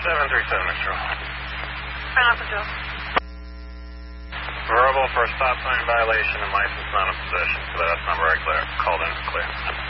737, Mr. Roll. Pineapple Joe. Verbal for a stop sign violation and license not in possession. So that's number I clear. Called in clear.